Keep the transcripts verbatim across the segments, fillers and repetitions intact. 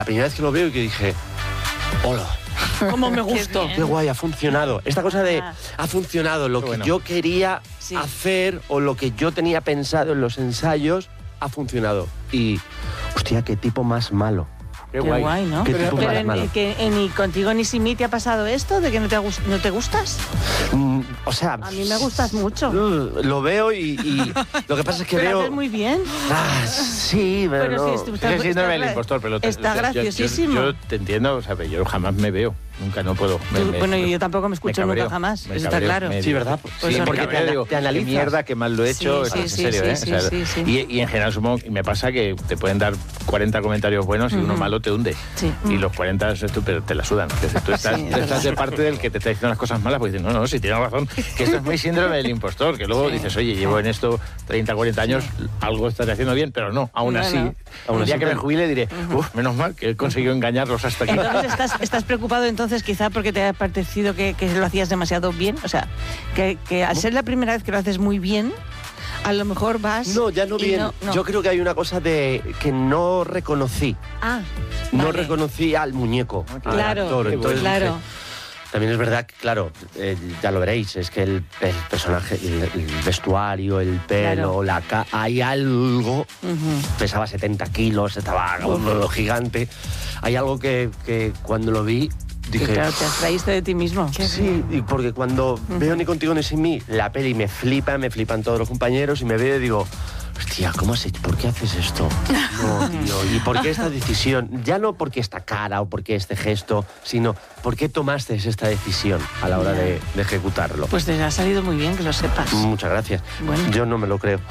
La primera vez que lo veo y que dije, hola. ¿Cómo me gustó? Qué, qué guay, ha funcionado. Esta cosa de Ah. ha funcionado, lo Qué que bueno. yo quería Sí. hacer o lo que yo tenía pensado en los ensayos ha funcionado. Y, hostia, qué tipo más malo. Qué Qué guay. guay, ¿no? Qué Pero, tipo pero más en- malo. que en- ni contigo ni sin mí te ha pasado esto de que no te, gust- no te gustas. Mm, o sea... A mí me gustas mucho. uh, Lo veo y, y lo que pasa es que Pero veo... haces muy bien. Ah, sí, pero, Pero no. sí, estu- Sigue siendo Está el gra- impostor, pero... te- está yo- yo- graciosísimo. Yo, yo te entiendo, o sea, pero yo jamás me veo. Nunca, no puedo. Me- Tú- me- bueno, yo tampoco me escucho cabreo, nunca jamás, me eso está cabreo, claro. me- Sí, ¿verdad? Pues sí, eso porque me te, cabreo. digo, Te analizas. qué mierda, qué mal lo he hecho, Sí, en sí, serio, sí, ¿eh? sí, O sea, sí, sí. Y, y en general supongo, y me pasa que te pueden dar cuarenta comentarios buenos y uno Ujú. malo te hunde. Sí. Y los cuarenta es tú, pero te la sudan. Es decir, tú estás, Sí, es tú estás verdad. de parte del que te está diciendo las cosas malas, pues dices, no, no, si tienes razón, que esto es muy síndrome del impostor, que luego Sí. dices, oye, llevo en esto treinta, cuarenta años, algo estaré haciendo bien, pero no, aún No, así, no. aún Aún el día así que te- me jubile diré, uff, menos mal que he conseguido engañarlos hasta aquí. Entonces estás, estás preocupado entonces quizá porque te ha parecido que, que lo hacías demasiado bien. O sea, que, que al ser la primera vez que lo haces muy bien, a lo mejor vas... No, ya no y bien. no- no. Yo creo que hay una cosa de que no reconocí. Ah, No vale. reconocí al muñeco, al Claro, actor. Entonces claro. dije, también es verdad que, claro, eh, ya lo veréis, es que el, el personaje, el, el vestuario, el pelo, Claro. la ca hay algo, Ujú. pesaba setenta kilos, estaba Uf. gigante. Hay algo que, que cuando lo vi Que dije... claro, te abstraíste de ti mismo. Sí, y porque cuando veo Ni contigo ni sin mí, la peli me flipa, me flipan todos los compañeros y me veo y digo, hostia, ¿cómo has hecho? ¿Por qué haces esto? No, tío, ¿y por qué esta decisión? Ya no porque esta cara o porque este gesto, sino ¿por qué tomaste esta decisión a la hora de, de ejecutarlo? Pues te ha salido muy bien, que lo sepas. Muchas gracias. Bueno. Yo no me lo creo.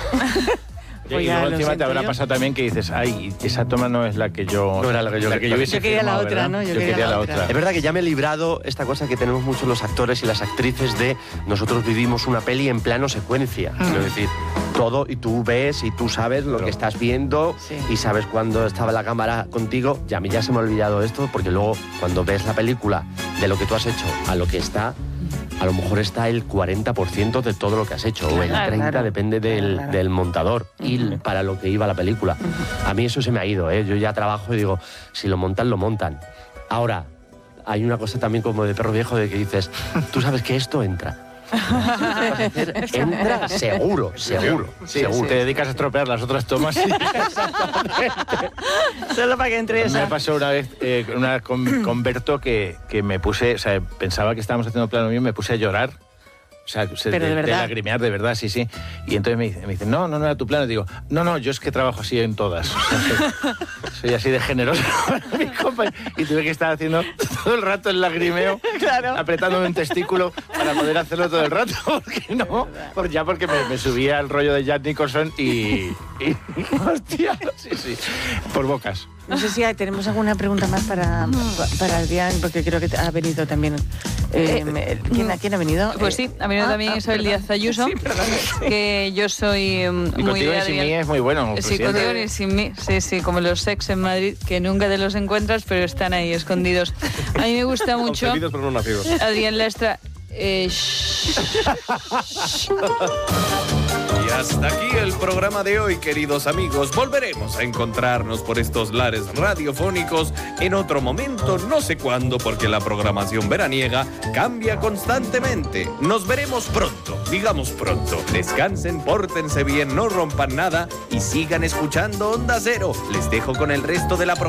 Pues y ya luego lo encima te siento habrá yo. pasado también que dices, ay, esa toma no es la que yo... No era la que yo- hubiese Yo quería la firmado, otra, ¿verdad? ¿no? Yo Yo, quería quería la la otra. otra. Es verdad que ya me he librado esta cosa que tenemos muchos los actores y las actrices de nosotros vivimos una peli en plano secuencia. Es decir, todo y tú ves y tú sabes lo Claro. que estás viendo Sí. y sabes cuándo estaba la cámara contigo. Ya a mí ya se me ha olvidado esto porque luego cuando ves la película de lo que tú has hecho a lo que está, a lo mejor está el cuarenta por ciento de todo lo que has hecho o el Claro, treinta por ciento, claro. depende del, Claro, claro. del montador y para lo que iba la película. A mí eso se me ha ido, ¿eh? Yo ya trabajo y digo, si lo montan, lo montan. Ahora, hay una cosa también como de perro viejo de que dices, tú sabes que esto entra. Entra seguro, seguro, Sí, seguro. te dedicas a estropear las otras tomas. Sí. Solo para que entre Me esa. pasó una vez eh, una con, con Berto que, que me puse, o sea, pensaba que estábamos haciendo plano mío, me puse a llorar. O sea, se- Pero de verdad. lagrimear, de verdad, sí, sí. Y entonces me dice, me dice, no, no, no era tu plano. Y digo, no, no, yo es que trabajo así en todas. O sea, soy, soy así de generoso con mis compañeros. Y tuve que estar haciendo todo el rato el lagrimeo, Claro. apretándome un testículo para poder hacerlo todo el rato. Porque no, por, ya porque me, me subía al rollo de Jack Nicholson y, y, hostia, sí, sí, por bocas. No sé si hay- tenemos alguna pregunta más para, para Adrián, porque creo que ha venido también. Eh, Eh, ¿quién, ¿Quién ha venido? Pues sí, ha venido Ah, también ah, Isabel perdón. Díaz Ayuso, Sí, perdón, sí. que yo soy mm, Y muy contigo de y sin mí Adrián. es muy bueno. Sí, presidente. contigo ni sin mí. Sí, sí, como los sex en Madrid, que nunca te los encuentras, pero están ahí escondidos. A mí me gusta mucho Concebidos pero no nacidos. Adrián Lastra. Eh, shh. Y hasta aquí el programa de hoy, queridos amigos. Volveremos a encontrarnos por estos lares radiofónicos en otro momento, no sé cuándo, porque la programación veraniega cambia constantemente. Nos veremos pronto, digamos pronto. Descansen, pórtense bien, no rompan nada y sigan escuchando Onda Cero. Les dejo con el resto de la programación.